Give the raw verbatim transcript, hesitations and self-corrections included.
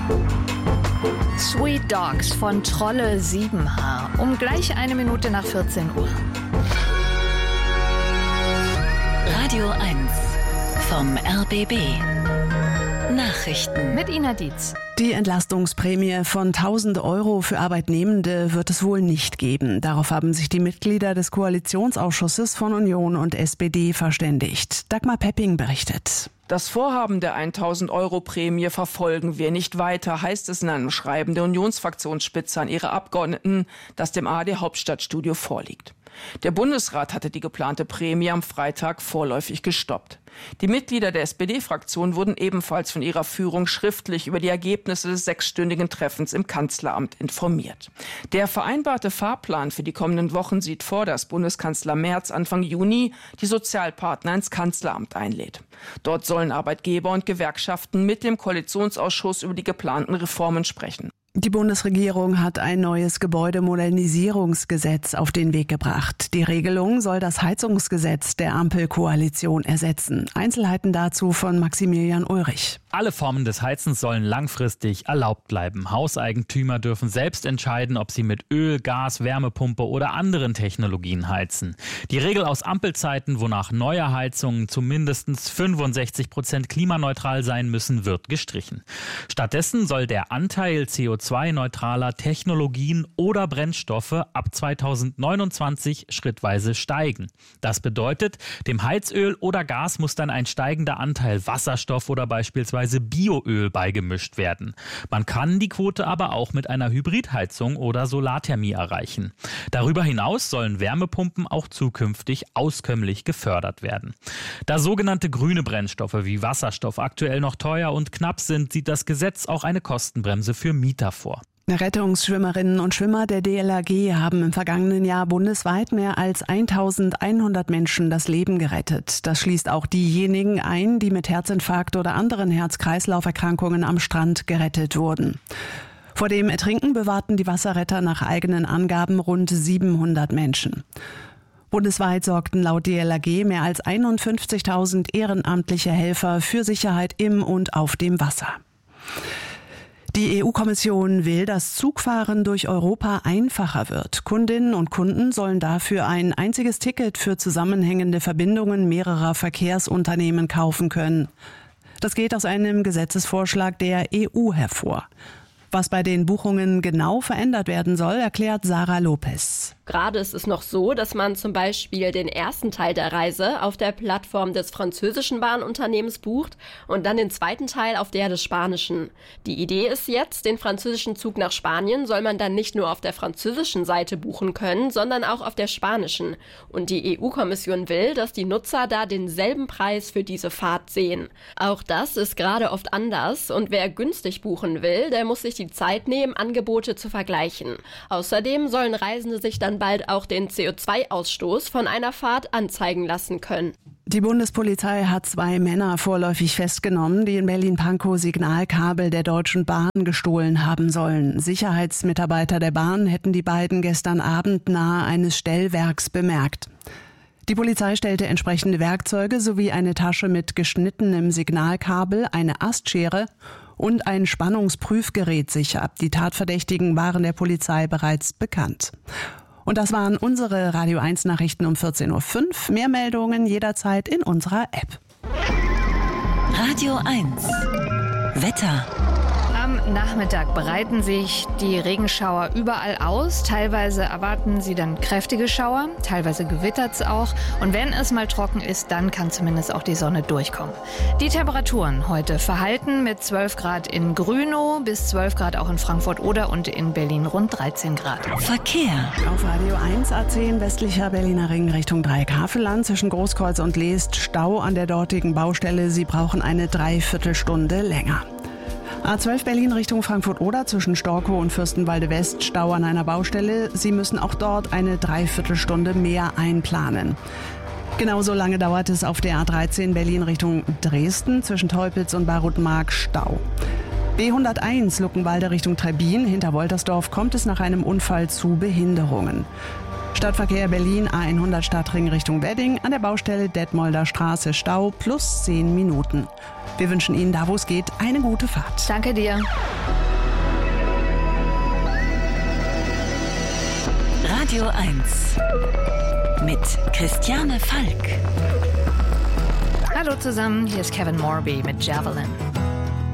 Sweet Dogs von Trolle sieben Haar. Um gleich eine Minute nach vierzehn Uhr. Radio eins vom R B B. Nachrichten Mit Ina Dietz. Die Entlastungsprämie von tausend Euro für Arbeitnehmende wird es wohl nicht geben. Darauf haben sich die Mitglieder des Koalitionsausschusses von Union und S P D verständigt. Dagmar Pepping berichtet. Das Vorhaben der tausend Euro Prämie verfolgen wir nicht weiter, heißt es in einem Schreiben der Unionsfraktionsspitze an ihre Abgeordneten, das dem A R D-Hauptstadtstudio vorliegt. Der Bundesrat hatte die geplante Prämie am Freitag vorläufig gestoppt. Die Mitglieder der S P D-Fraktion wurden ebenfalls von ihrer Führung schriftlich über die Ergebnisse des sechsstündigen Treffens im Kanzleramt informiert. Der vereinbarte Fahrplan für die kommenden Wochen sieht vor, dass Bundeskanzler Merz Anfang Juni die Sozialpartner ins Kanzleramt einlädt. Dort sollen Arbeitgeber und Gewerkschaften mit dem Koalitionsausschuss über die geplanten Reformen sprechen. Die Bundesregierung hat ein neues Gebäudemodernisierungsgesetz auf den Weg gebracht. Die Regelung soll das Heizungsgesetz der Ampelkoalition ersetzen. Einzelheiten dazu von Maximilian Ulrich. Alle Formen des Heizens sollen langfristig erlaubt bleiben. Hauseigentümer dürfen selbst entscheiden, ob sie mit Öl, Gas, Wärmepumpe oder anderen Technologien heizen. Die Regel aus Ampelzeiten, wonach neue Heizungen zu mindestens fünfundsechzig Prozent klimaneutral sein müssen, wird gestrichen. Stattdessen soll der Anteil C O zwei neutraler Technologien oder Brennstoffe ab zweitausendneunundzwanzig schrittweise steigen. Das bedeutet, dem Heizöl oder Gas muss dann ein steigender Anteil Wasserstoff oder beispielsweise Bioöl beigemischt werden. Man kann die Quote aber auch mit einer Hybridheizung oder Solarthermie erreichen. Darüber hinaus sollen Wärmepumpen auch zukünftig auskömmlich gefördert werden. Da sogenannte grüne Brennstoffe wie Wasserstoff aktuell noch teuer und knapp sind, sieht das Gesetz auch eine Kostenbremse für Mieter vor. Rettungsschwimmerinnen und Schwimmer der D L R G haben im vergangenen Jahr bundesweit mehr als eintausendeinhundert Menschen das Leben gerettet. Das schließt auch diejenigen ein, die mit Herzinfarkt oder anderen Herz-Kreislauf-Erkrankungen am Strand gerettet wurden. Vor dem Ertrinken bewahrten die Wasserretter nach eigenen Angaben rund siebenhundert Menschen. Bundesweit sorgten laut D L R G mehr als einundfünfzigtausend ehrenamtliche Helfer für Sicherheit im und auf dem Wasser. Die E U-Kommission will, dass Zugfahren durch Europa einfacher wird. Kundinnen und Kunden sollen dafür ein einziges Ticket für zusammenhängende Verbindungen mehrerer Verkehrsunternehmen kaufen können. Das geht aus einem Gesetzesvorschlag der E U hervor. Was bei den Buchungen genau verändert werden soll, erklärt Sarah Lopez. Gerade ist es noch so, dass man zum Beispiel den ersten Teil der Reise auf der Plattform des französischen Bahnunternehmens bucht und dann den zweiten Teil auf der des spanischen. Die Idee ist jetzt, den französischen Zug nach Spanien soll man dann nicht nur auf der französischen Seite buchen können, sondern auch auf der spanischen. Und die E U-Kommission will, dass die Nutzer da denselben Preis für diese Fahrt sehen. Auch das ist gerade oft anders und wer günstig buchen will, der muss sich die Zeit nehmen, Angebote zu vergleichen. Außerdem sollen Reisende sich dann bald auch den C O zwei Ausstoß von einer Fahrt anzeigen lassen können. Die Bundespolizei hat zwei Männer vorläufig festgenommen, die in Berlin-Pankow Signalkabel der Deutschen Bahn gestohlen haben sollen. Sicherheitsmitarbeiter der Bahn hätten die beiden gestern Abend nahe eines Stellwerks bemerkt. Die Polizei stellte entsprechende Werkzeuge sowie eine Tasche mit geschnittenem Signalkabel, eine Astschere und ein Spannungsprüfgerät sicher. Die Tatverdächtigen waren der Polizei bereits bekannt. Und das waren unsere Radio eins Nachrichten um vierzehn Uhr fünf. Mehr Meldungen jederzeit in unserer App. Radio eins Wetter. Am Nachmittag breiten sich die Regenschauer überall aus. Teilweise erwarten sie dann kräftige Schauer, teilweise gewittert es auch. Und wenn es mal trocken ist, dann kann zumindest auch die Sonne durchkommen. Die Temperaturen heute verhalten mit zwölf Grad in Grünow bis zwölf Grad auch in Frankfurt-Oder und in Berlin rund dreizehn Grad. Verkehr. Auf Radio eins A zehn westlicher Berliner Ring Richtung Dreieck-Havelland zwischen Großkreuz und Leest Stau an der dortigen Baustelle. Sie brauchen eine Dreiviertelstunde länger. A zwölf Berlin Richtung Frankfurt-Oder zwischen Storkow und Fürstenwalde West Stau an einer Baustelle. Sie müssen auch dort eine Dreiviertelstunde mehr einplanen. Genauso lange dauert es auf der A dreizehn Berlin Richtung Dresden zwischen Teupitz und Barutmark Stau. B hunderteins Luckenwalde Richtung Trebbin hinter Woltersdorf kommt es nach einem Unfall zu Behinderungen. Stadtverkehr Berlin A hundert Stadtring Richtung Wedding an der Baustelle Detmolder Straße Stau plus zehn Minuten. Wir wünschen Ihnen, da wo es geht, eine gute Fahrt. Danke dir. Radio eins mit Christiane Falk. Hallo zusammen, hier ist Kevin Morby mit Javelin.